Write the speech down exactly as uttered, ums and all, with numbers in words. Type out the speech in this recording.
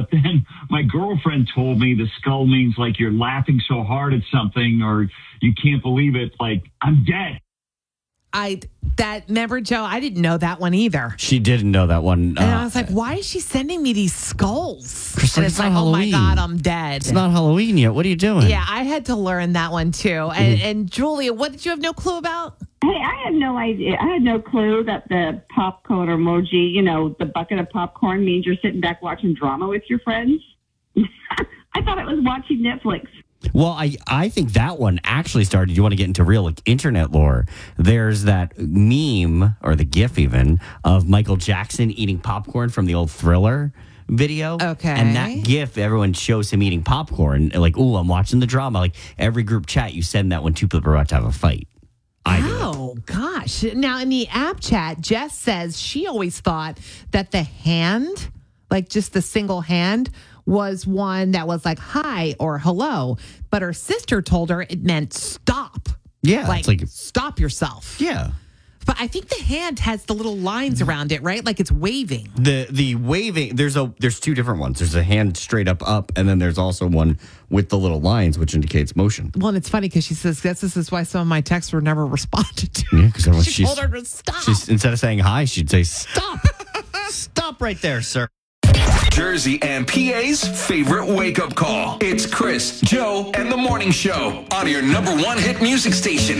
But then my girlfriend told me the skull means like you're laughing so hard at something or you can't believe it. Like, I'm dead. I that remember, Joe, I didn't know that one either. She didn't know that one. And I was like, why is she sending me these skulls? Chris, And it's it's like, not oh my Halloween. God, I'm dead. It's not Halloween yet. What are you doing? Yeah, I had to learn that one too. And, and Julia, what did you have no clue about? Hey, I had no idea. I had no clue that the popcorn emoji, you know, the bucket of popcorn means you're sitting back watching drama with your friends. I thought it was watching Netflix. Well, I, I think that one actually started. You want to get into real like, internet lore? There's that meme, or the GIF even, of Michael Jackson eating popcorn from the old Thriller video. Okay. And that GIF, everyone shows him eating popcorn. Like, ooh, I'm watching the drama. Like, every group chat, you send that when two people are about to have a fight. I do. Oh, gosh. Now, in the app chat, Jess says she always thought that the hand, like just the single hand, was one that was like hi or hello. But her sister told her it meant stop. Yeah. Like, it's like stop yourself. yeah. But I think the hand has the little lines around it, right? Like it's waving. The the waving, there's a there's two different ones. There's a hand straight up up, and then there's also one with the little lines, which indicates motion. Well, and it's funny because she says, guess this is why some of my texts were never responded to. Yeah, because she told her to stop. She's, instead of saying hi, she'd say, stop. Stop right there, sir. Jersey and P A's favorite wake-up call. It's Chris, Joe, and the Morning Show on your number one hit music station.